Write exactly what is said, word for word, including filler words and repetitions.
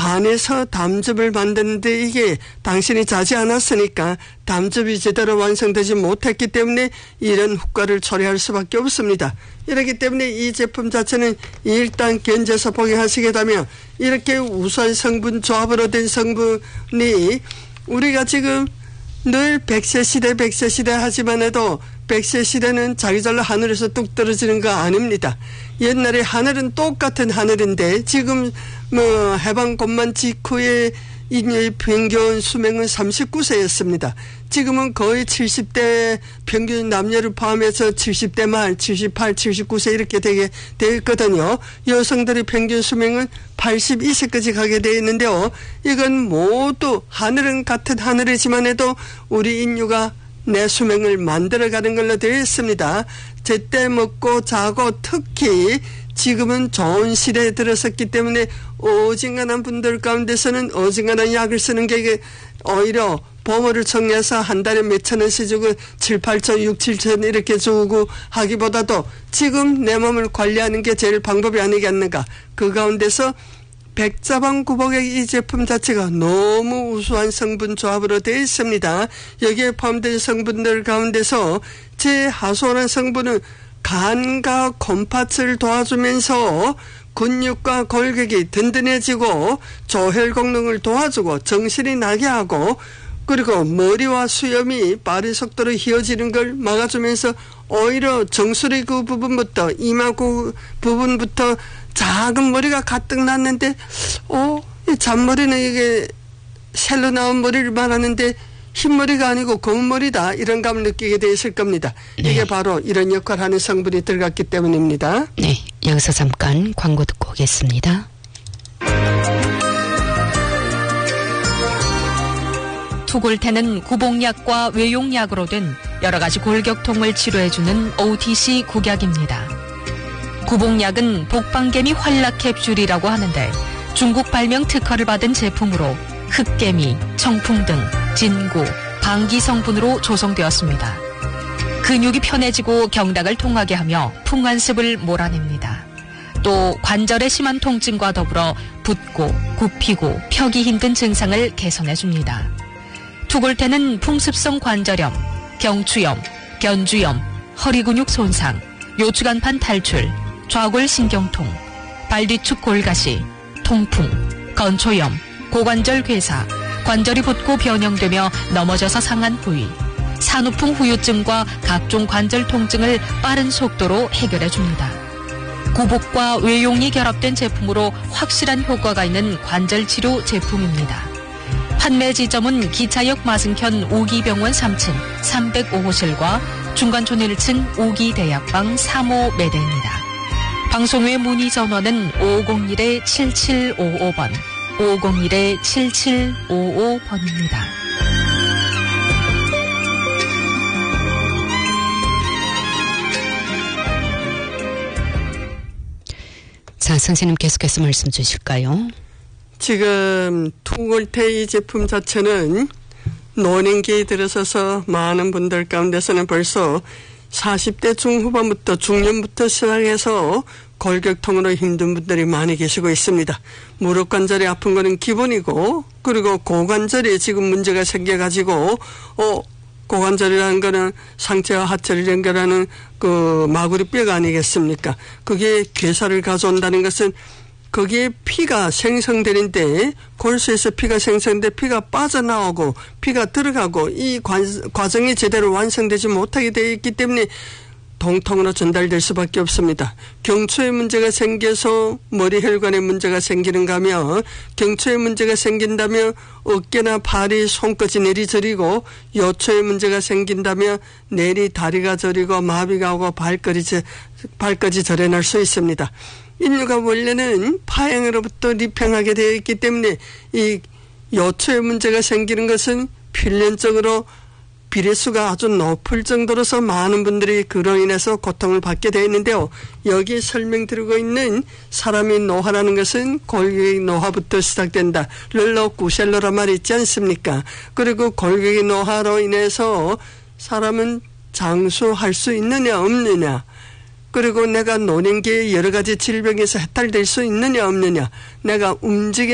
간에서 담즙을 만드는데 이게 당신이 자지 않았으니까 담즙이 제대로 완성되지 못했기 때문에 이런 후과를 초래할 수밖에 없습니다. 이렇기 때문에 이 제품 자체는 일단 견제서 복용하시겠다면 이렇게 우수한 성분 조합으로 된 성분이 우리가 지금 늘 백세 시대 백세 시대 하지만 해도 백세 시대는 자기잘로 하늘에서 뚝 떨어지는 거 아닙니다. 옛날에 하늘은 똑같은 하늘인데 지금 뭐 해방권만 직후에 인류의 평균 수명은 삼십구 세였습니다. 지금은 거의 칠십 대 평균 남녀를 포함해서 칠십 대 말, 칠십팔, 칠십구 세 이렇게 되게 되어 있거든요. 여성들의 평균 수명은 팔십이 세까지 가게 되어 있는데요. 이건 모두 하늘은 같은 하늘이지만 해도 우리 인류가 내 수명을 만들어가는 걸로 되어 있습니다. 제때 먹고 자고 특히 지금은 좋은 시대에 들어섰기 때문에 어중간한 분들 가운데서는 어중간한 약을 쓰는 게 오히려 보모를 청해서 한 달에 몇천 원씩 주고 칠, 팔천, 육, 칠천 이렇게 주고 하기보다도 지금 내 몸을 관리하는 게 제일 방법이 아니겠는가. 그 가운데서 백자방구복의 이 제품 자체가 너무 우수한 성분 조합으로 되어 있습니다. 여기에 포함된 성분들 가운데서 제하수원한 성분은 간과 곰팥을 도와주면서 근육과 골격이 든든해지고 조혈功能을 도와주고 정신이 나게 하고 그리고 머리와 수염이 빠른 속도로 휘어지는 걸 막아주면서 오히려 정수리 그 부분부터 이마 그 부분부터 작은 머리가 가뜩 났는데 어, 이 잔머리는 이게 셀로 나온 머리를 말하는데 흰머리가 아니고 검은 머리다 이런 감을 느끼게 돼 있을 겁니다. 네. 이게 바로 이런 역할을 하는 성분이 들어갔기 때문입니다. 네, 여기서 잠깐 광고 듣고 오겠습니다. 투골테는 구복약과 외용약으로 된 여러 가지 골격통을 치료해주는 오티씨 국약입니다. 구복약은 복방개미 활락 캡슐이라고 하는데 중국 발명 특허를 받은 제품으로 흑개미, 청풍 등 진구, 방기 성분으로 조성되었습니다. 근육이 편해지고 경락을 통하게 하며 풍한습을 몰아냅니다. 또 관절의 심한 통증과 더불어 붓고 굽히고 펴기 힘든 증상을 개선해줍니다. 투골테는 풍습성 관절염, 경추염, 견주염, 허리근육 손상, 요추간판 탈출, 좌골신경통, 발뒤축 골가시, 통풍, 건초염, 고관절 괴사, 관절이 붓고 변형되며 넘어져서 상한 부위, 산후풍 후유증과 각종 관절 통증을 빠른 속도로 해결해줍니다. 구복과 외용이 결합된 제품으로 확실한 효과가 있는 관절치료 제품입니다. 판매 지점은 기차역 맞은편 오기병원 삼 층 삼백오 호실과 중간촌 일 층 오기대약방 삼 호 매대입니다. 방송 외 문의 전화는 오공일 칠칠오오 번, 오공일 칠칠오오 번입니다. 자, 선생님 계속해서 말씀 주실까요? 지금 투골테 이 제품 자체는 노년기에 들어서서 많은 분들 가운데서는 벌써 사십 대 중후반부터 중년부터 시작해서 골격통으로 힘든 분들이 많이 계시고 있습니다. 무릎 관절이 아픈 거는 기본이고 그리고 고관절이 지금 문제가 생겨가지고 어 고관절이라는 거는 상체와 하체를 연결하는 그 마구리뼈가 아니겠습니까? 그게 괴사를 가져온다는 것은 거기에 피가 생성되는데 골수에서 피가 생성돼 피가 빠져나오고 피가 들어가고 이 관, 과정이 제대로 완성되지 못하게 되어 있기 때문에 동통으로 전달될 수밖에 없습니다. 경추에 문제가 생겨서 머리 혈관에 문제가 생기는가 하면 경추에 문제가 생긴다면 어깨나 발이 손끝이 내리 저리고 요초에 문제가 생긴다면 내리 다리가 저리고 마비가 오고 발끝이, 발끝이 저려날 수 있습니다. 인류가 원래는 파행으로부터 리팽하게 되어 있기 때문에 이 요초에 문제가 생기는 것은 필연적으로 비례수가 아주 높을 정도로서 많은 분들이 그로 인해서 고통을 받게 되어 있는데요. 여기에 설명드리고 있는 사람의 노화라는 것은 골격의 노화부터 시작된다. 럴러 구셀러란 말이 있지 않습니까? 그리고 골격의 노화로 인해서 사람은 장수할 수 있느냐 없느냐, 그리고 내가 노년기에 여러 가지 질병에서 해탈될 수 있느냐 없느냐, 내가 움직여